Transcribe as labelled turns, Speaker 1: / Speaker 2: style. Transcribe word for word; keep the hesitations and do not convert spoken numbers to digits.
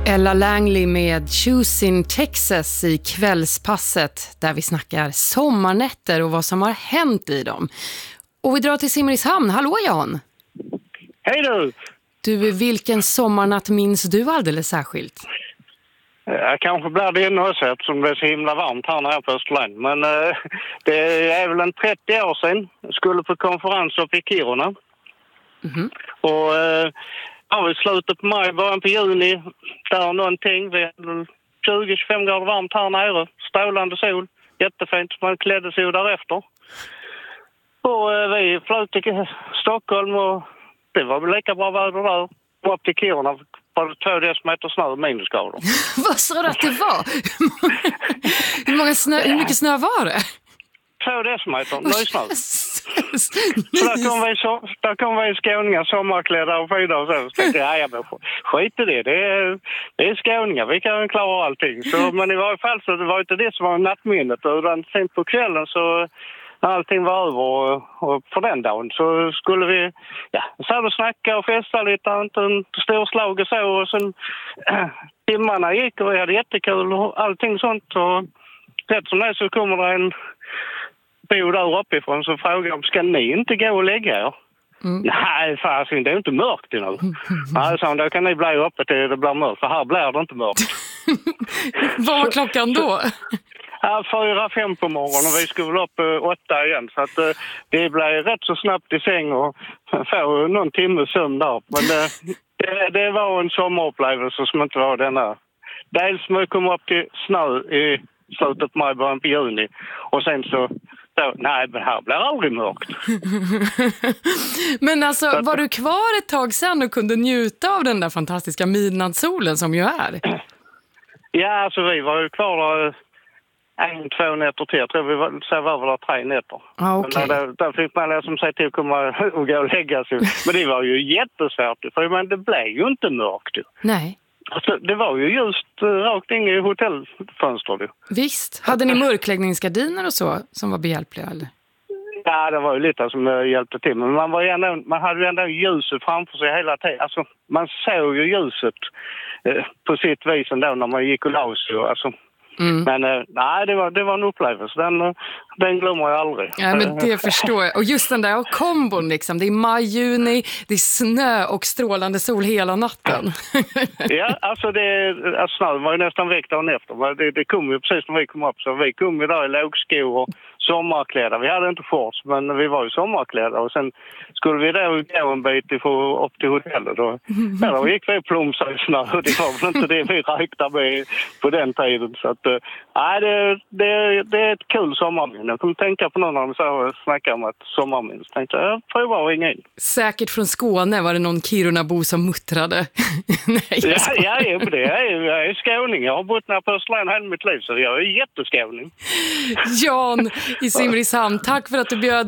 Speaker 1: Ella Langley med Choosing Texas i kvällspasset där vi snackar sommarnätter och vad som har hänt i dem. Och vi drar till Simrishamn. Hallå Jan!
Speaker 2: Hej du!
Speaker 1: Du, vilken sommarnatt minns du alldeles särskilt?
Speaker 2: Ja, kanske blir det ännu också eftersom det är så himla varmt här nere på Österland. Men eh, det är väl en trettio år sedan. Jag skulle på konferens uppe i Kiruna. Mm-hmm. Och eh, ja, i slutet på maj, början på juni, där någonting. Det är tjugo till tjugofem grader varmt här nere. Strålande sol. Jättefint. Man klädde sig därefter. Och eh, vi flöt till Stockholm och det var väl lika bra väder där. Och upp till Kiruna var det två decimeter snö och minusgrader.
Speaker 1: Vad sa du att det var? hur, många snö, hur mycket snö var det?
Speaker 2: Två decimeter, nysnö. Så där kom vi, så, där kom vi i skåningar, sommarklädda och skidor och så. Så tänkte jag, ja, skit i det. Det är, det är skåningar, vi kan klara allting. Så, men i varje fall så det var inte det som var nattminnet. Utan sen på kvällen så när allting var över och, och för den dagen så skulle vi ja, så och snacka och festa lite, inte en stor slag och så. Och sen äh, timmarna gick och vi hade jättekul och allting sånt. Och rätt som det så kommer det en bo där uppifrån så frågar om ska ni inte gå och lägga er? Mm. Nej, fasiken, det är inte mörkt nu. Nej, så då kan ni bli uppe till det blir mörkt, för här blir det inte mörkt.
Speaker 1: Vad var klockan då?
Speaker 2: Ja, fyra, fem på morgonen och vi skulle upp uh, åtta igen. Så att uh, det blev rätt så snabbt i säng och få någon timme sömn där. Men uh, det, det var en sommarupplevelse som inte var denna. Dels med att komma upp till snö i slutet på maj, början på juni. Och sen så, så nej, men här blir aldrig mörkt.
Speaker 1: Men alltså, att, var du kvar ett tag sen och kunde njuta av den där fantastiska midnattssolen som ju är?
Speaker 2: Ja, alltså vi var ju kvar där en, två nätter till. Jag tror vi var, så var väl tre nätter.
Speaker 1: Ah, okay.
Speaker 2: Men där, där fick man som sig till att komma och gå och lägga sig. Men det var ju jättesvårt. För men det blev ju inte mörkt.
Speaker 1: Nej.
Speaker 2: Alltså, det var ju just uh, rakt in i hotellfönster.
Speaker 1: Visst. Hade ni mörkläggningsgardiner och så som var behjälpliga eller?
Speaker 2: Ja, det var ju lite som uh, hjälpte till. Men man, var ju ändå, man hade ju ändå ljuset framför sig hela tiden. Alltså, man såg ju ljuset uh, på sitt vis ändå när man gick och la sig. Alltså. Mm. Men uh, nej, det var, det var en upplevelse. Den, uh, den glömmer jag aldrig.
Speaker 1: Ja, men det förstår jag. Och just den där kombon liksom. Det är maj, juni, det är snö och strålande sol hela natten.
Speaker 2: Ja, alltså det alltså, snön var ju nästan väck dagen efter. Det, det kom ju precis när vi kom upp. Så vi kom ju där i lågskor och sommarklädda. Vi hade inte shorts, men vi var ju sommarklädda. Och sen skulle vi då gå en bit ifrån, upp till hotellet. Då, ja, då gick vi och plumsade i snö. Det var väl inte det vi räknade med på den tiden. Så att, nej, det, det, det är ett kul sommarminne. Jag kommer tänka på någon när de så snackar om ett sommarminne. Så tänkte jag, jag provar att ringa in.
Speaker 1: Säkert från Skåne var det någon Kirunabo som muttrade. Nej, jag
Speaker 2: ja, ja, jag är det. Jag är, jag är skåning. Jag har bott här på Österland hela mitt liv, så jag är jätteskåning.
Speaker 1: Jan i Simrishamn, tack för att du bjöd